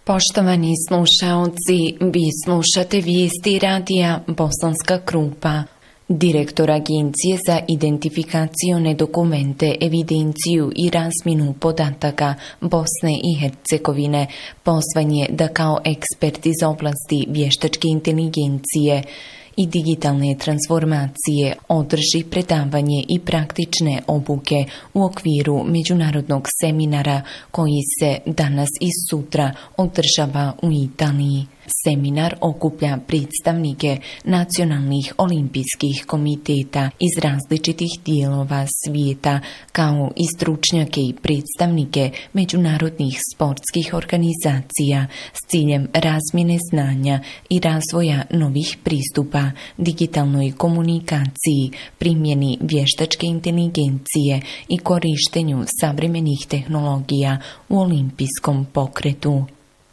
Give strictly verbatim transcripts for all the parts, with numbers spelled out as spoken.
Poštovani slušaoci, vi slušate vijesti radija Bosanska Krupa. Direktor Agencije za identifikacione dokumente, evidenciju i razmjenu podataka Bosne i Hercegovine pozvan je da kao ekspert iz oblasti vještačke inteligencije i digitalne transformacije održi predavanje i praktične obuke u okviru međunarodnog seminara koji se danas i sutra održava u Italiji. Seminar okuplja predstavnike nacionalnih olimpijskih komiteta iz različitih dijelova svijeta, kao i stručnjake i predstavnike međunarodnih sportskih organizacija s ciljem razmjene znanja i razvoja novih pristupa digitalnoj komunikaciji, primjeni vještačke inteligencije i korištenju savremenih tehnologija u olimpijskom pokretu.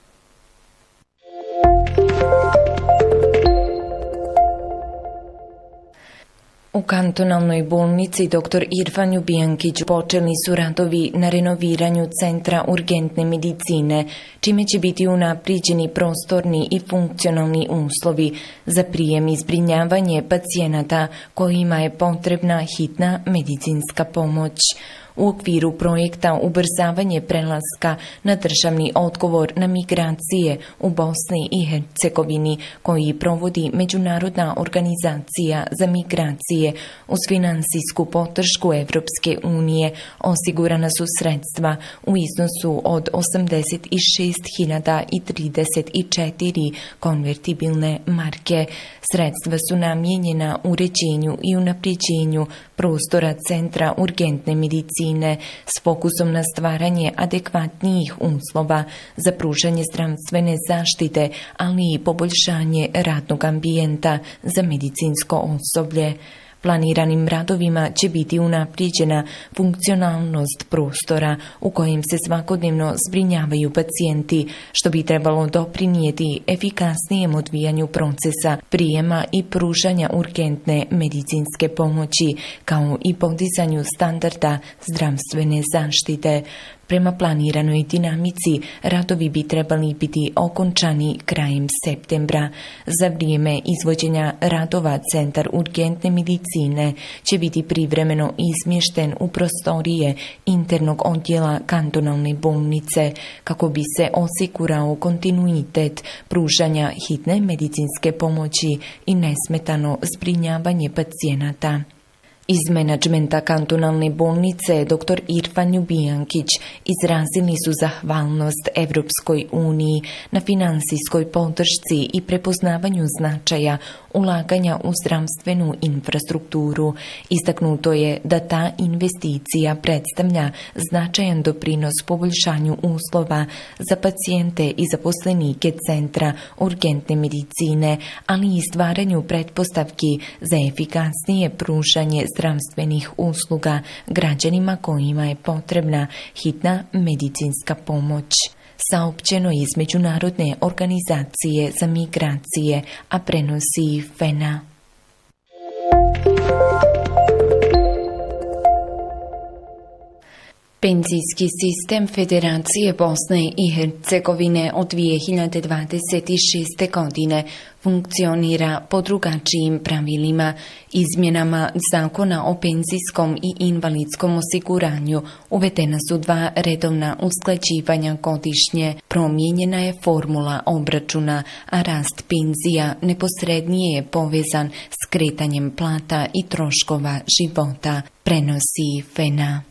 U kantonalnoj bolnici doktor Irfan Ljubijankić počeli su radovi na renoviranju Centra urgentne medicine, čime će biti unaprijeđeni prostorni i funkcionalni uslovi za prijem i zbrinjavanje pacijenata kojima je potrebna hitna medicinska pomoć. U okviru projekta ubrzavanje prelaska na državni odgovor na migracije u Bosni i Hercegovini, koji provodi Međunarodna organizacija za migracije uz finansijsku podršku Evropske unije, osigurana su sredstva u iznosu od osamdeset šest hiljada trideset četiri konvertibilne marke. Sredstva su namijenjena uređenju i unapređenju prostora Centra urgentne medicine s fokusom na stvaranje adekvatnijih uslova za pružanje zdravstvene zaštite, ali i poboljšanje radnog ambijenta za medicinsko osoblje. Planiranim radovima će biti unaprijeđena funkcionalnost prostora u kojem se svakodnevno zbrinjavaju pacijenti, što bi trebalo doprinijeti efikasnijem odvijanju procesa prijema i pružanja urgentne medicinske pomoći, kao i podizanju standarda zdravstvene zaštite. Prema planiranoj dinamici, radovi bi trebali biti okončani krajem septembra. Za vrijeme izvođenja radova Centar urgentne medicine će biti privremeno izmješten u prostorije internog odjela kantonalne bolnice, kako bi se osigurao kontinuitet pružanja hitne medicinske pomoći i nesmetano zbrinjavanje pacijenata. Iz menadžmenta kantonalne bolnice doktor Irfan Ljubijankić izrazili su zahvalnost Evropskoj uniji na finansijskoj podršci i prepoznavanju značaja ulaganja u zdravstvenu infrastrukturu. Istaknuto je da ta investicija predstavlja značajan doprinos poboljšanju uslova za pacijente i zaposlenike Centra urgentne medicine, ali i stvaranju pretpostavki za efikasnije pružanje zdravstvenih usluga građanima kojima je potrebna hitna medicinska pomoć. Saopćeno iz Međunarodne organizacije za migracije, a prenosi F E N A. Penzijski sistem Federacije Bosne i Hercegovine od dvije hiljade dvadeset šeste. godine funkcionira po drugačijim pravilima. Izmjenama Zakona o penzijskom i invalidskom osiguranju uvedena su dva redovna usklađivanja godišnje. Promijenjena je formula obračuna, a rast penzija neposrednije je povezan s kretanjem plata i troškova života, prenosi F E N A.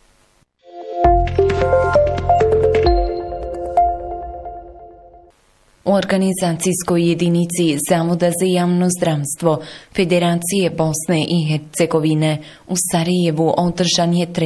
U organizacijskoj jedinici Zavoda za javno zdravstvo Federacije Bosne i Hercegovine u Sarajevu održan je